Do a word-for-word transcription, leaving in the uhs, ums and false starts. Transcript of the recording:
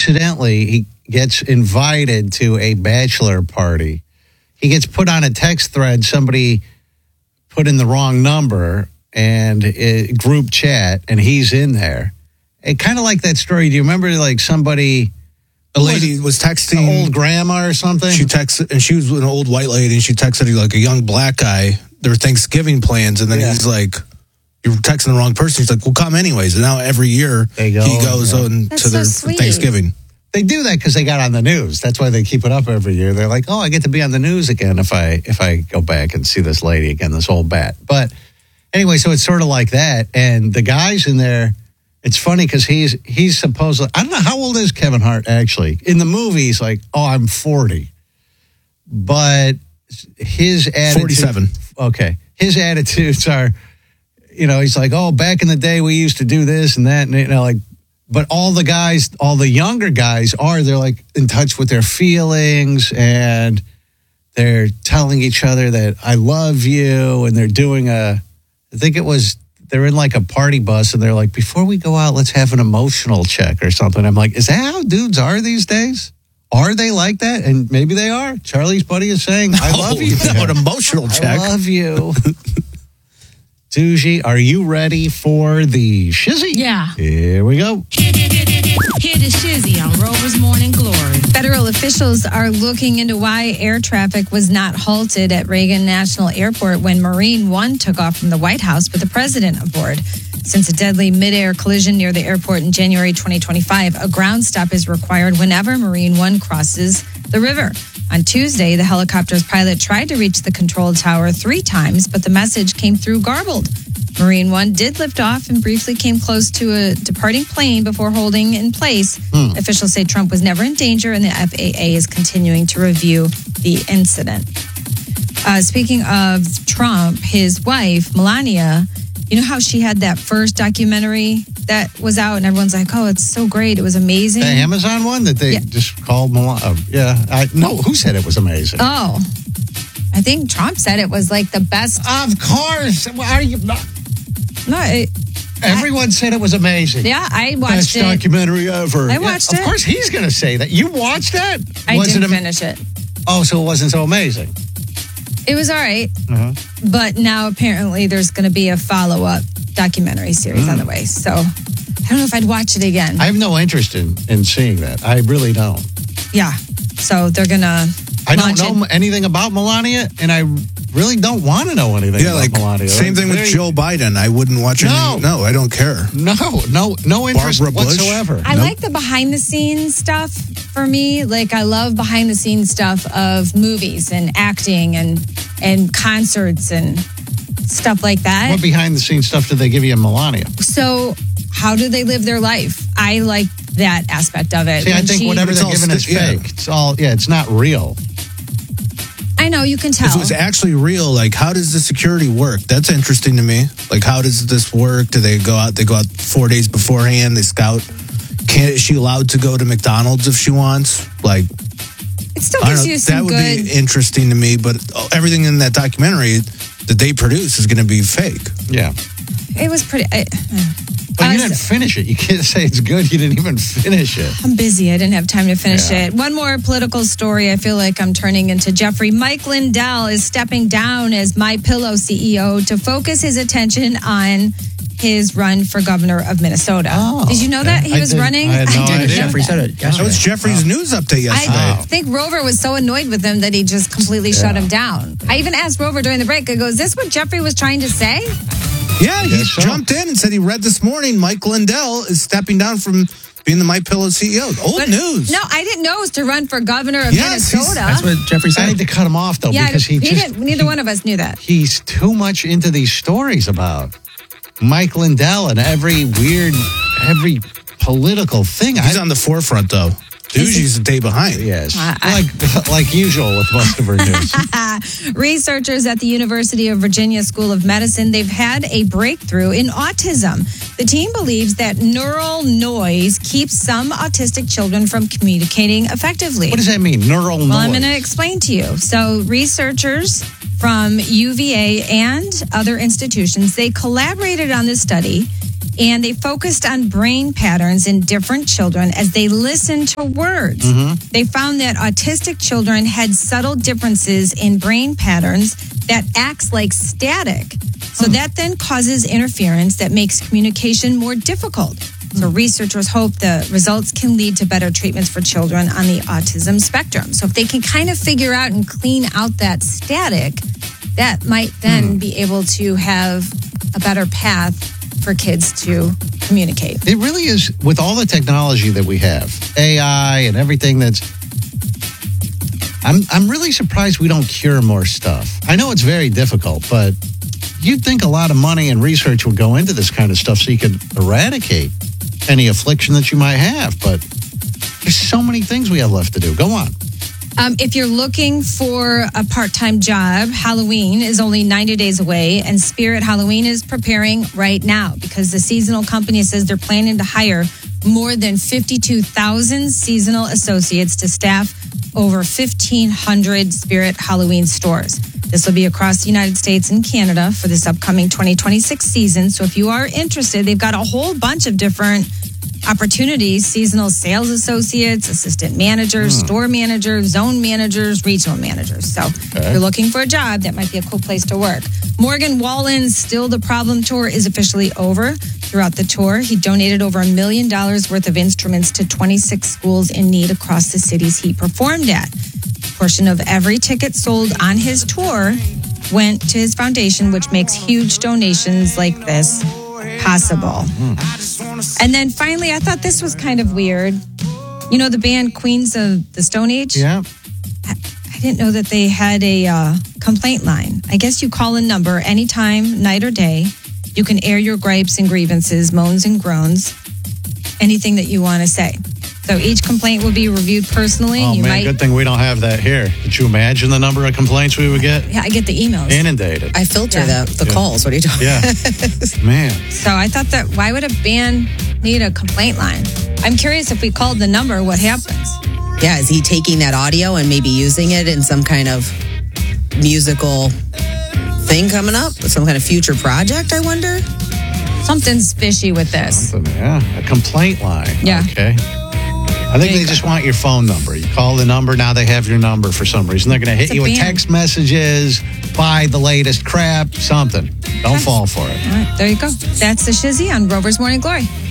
accidentally he gets invited to a bachelor party. He gets put on a text thread. Somebody put in the wrong number and it, group chat, and he's in there. It kind of like that story. Do you remember like somebody... A lady was texting... An old grandma or something? She texted, and she was an old white lady, and she texted like a young black guy. Their Thanksgiving plans, and then yeah. he's like, you're texting the wrong person. He's like, well, come anyways. And now every year go, he goes yeah. on That's to their so Thanksgiving. They do that because they got on the news. That's why they keep it up every year. They're like, oh, I get to be on the news again if I if I go back and see this lady again, this old bat. But anyway, so it's sort of like that. And the guys in there, it's funny because he's he's supposedly, I don't know, how old is Kevin Hart actually? In the movie, he's like, oh, I'm forty. But his attitude... forty-seven. Okay. His attitudes are, you know, he's like, oh, back in the day we used to do this and that. And, you know, like, but all the guys, all the younger guys are, they're like in touch with their feelings and they're telling each other that I love you. And they're doing a, I think it was, they're in like a party bus and they're like, before we go out, let's have an emotional check or something. I'm like, is that how dudes are these days? Are they like that? And maybe they are. Charlie's buddy is saying, I no, love you. No, an emotional check. I love you. Doogie, are you ready for the shizzy? Yeah. Here we go. Hear the shizzy on Rover's Morning Glory. Federal officials are looking into why air traffic was not halted at Reagan National Airport when Marine One took off from the White House with the president aboard. Since a deadly mid-air collision near the airport in January twenty twenty-five, a ground stop is required whenever Marine One crosses the river. On Tuesday, the helicopter's pilot tried to reach the control tower three times, but the message came through garbled. Marine One did lift off and briefly came close to a departing plane before holding in place. Hmm. Officials say Trump was never in danger, and the F A A is continuing to review the incident. Uh, speaking of Trump, his wife, Melania, you know how she had that first documentary that was out and everyone's like, oh, it's so great. It was amazing. The Amazon one that they yeah. just called Melania. Yeah. I, no, who said it was amazing? Oh, I think Trump said it was like the best. Of course. Are you not? No, it, Everyone I, said it was amazing. Yeah, I watched best it. Best documentary ever. I watched yeah, it. Of course he's going to say that. You watched that? I was didn't it a, finish it. Oh, so it wasn't so amazing. It was all right. Uh-huh. But now apparently there's going to be a follow-up documentary series mm. on the way. So I don't know if I'd watch it again. I have no interest in, in seeing that. I really don't. Yeah. So they're going to I don't know it. anything about Melania, and I really don't want to know anything yeah, about like, Melania. Same thing with Joe Biden. I wouldn't watch it. No. No, I don't care. No, no, no interest Barbara Bush. whatsoever. I nope. like the behind-the-scenes stuff for me. Like, I love behind-the-scenes stuff of movies and acting and and concerts and stuff like that. What behind-the-scenes stuff did they give you in Melania? So, how do they live their life? I like that aspect of it. See, I think she, whatever they're giving is yeah. fake. It's all, yeah, it's not real. I know, you can tell. If it was actually real, like, how does the security work? That's interesting to me. Like, how does this work? Do they go out, they go out four days beforehand, they scout? Can, is she allowed to go to McDonald's if she wants? Like, it still I gives don't know, you some that would good... be interesting to me, but everything in that documentary that they produce is going to be fake. Yeah. It was pretty... I, But you didn't finish it. You can't say it's good. You didn't even finish it. I'm busy. I didn't have time to finish yeah. it. One more political story. I feel like I'm turning into Jeffrey. Mike Lindell is stepping down as MyPillow C E O to focus his attention on his run for governor of Minnesota. Oh, did you know that he I was did, running? I, had no I idea. Jeffrey said it yesterday. That was Jeffrey's oh. news update yesterday. I think Rover was so annoyed with him that he just completely yeah. shut him down. I even asked Rover during the break, I go, is this what Jeffrey was trying to say? Yeah, he so. jumped in and said he read this morning Mike Lindell is stepping down from being the MyPillow C E O. Old but, news. No, I didn't know it was to run for governor of yes, Minnesota. That's what Jeffrey said. I had to cut him off, though, yeah, because he, he just... Didn't, neither he, one of us knew that. He's too much into these stories about Mike Lindell and every weird, every political thing. He's I, on the forefront, though. Doogie's a day behind. Yes, uh, like like usual with most of her news. Researchers at the University of Virginia School of Medicine, they've had a breakthrough in autism. The team believes that neural noise keeps some autistic children from communicating effectively. What does that mean, neural noise? Well, I'm going to explain to you. So researchers from U V A and other institutions, they collaborated on this study. And they focused on brain patterns in different children as they listened to words. They found that autistic children had subtle differences in brain patterns that acts like static. So that then causes interference that makes communication more difficult. So researchers hope the results can lead to better treatments for children on the autism spectrum. So if they can kind of figure out and clean out that static, that might then be able to have a better path for kids to communicate. It really is, with all the technology that we have, A I and everything that's, I'm I'm really surprised we don't cure more stuff. I know it's very difficult, but you'd think a lot of money and research would go into this kind of stuff so you could eradicate any affliction that you might have. But there's so many things we have left to do. Go on. Um, if you're looking for a part-time job, Halloween is only ninety days away, and Spirit Halloween is preparing right now because the seasonal company says they're planning to hire more than fifty-two thousand seasonal associates to staff over fifteen hundred Spirit Halloween stores. This will be across the United States and Canada for this upcoming twenty twenty-six season. So if you are interested, they've got a whole bunch of different opportunities: seasonal sales associates, assistant managers, store managers, zone managers, regional managers. So if you're looking for a job, that might be a cool place to work. Morgan Wallen's Still the Problem tour is officially over. Throughout the tour, he donated over a million dollars worth of instruments to twenty-six schools in need across the cities he performed at. A portion of every ticket sold on his tour went to his foundation, which makes huge donations like this possible. And then finally, I thought this was kind of weird. You know the band Queens of the Stone Age? Yeah. I, I didn't know that they had a uh, complaint line. I guess you call a number anytime, night or day. You can air your gripes and grievances, moans and groans, anything that you want to say. So each complaint will be reviewed personally. Oh, you man, might, good thing we don't have that here. Could you imagine the number of complaints we would get? Yeah, I get the emails. Inundated. I filter Yeah. the, the Yeah. calls. What are you talking Yeah. Man. So I thought that, why would a band need a complaint line? I'm curious if we called the number, what happens? Yeah, is he taking that audio and maybe using it in some kind of musical thing coming up? Some kind of future project, I wonder? Something's fishy with this. Something, yeah. A complaint line. Yeah. Okay. I think they just want your phone number. You call the number, now they have your number for some reason. They're going to hit It's a you with band. text messages, buy the latest crap, something. Don't fall for it. All right, there you go. That's the Shizzy on Rover's Morning Glory.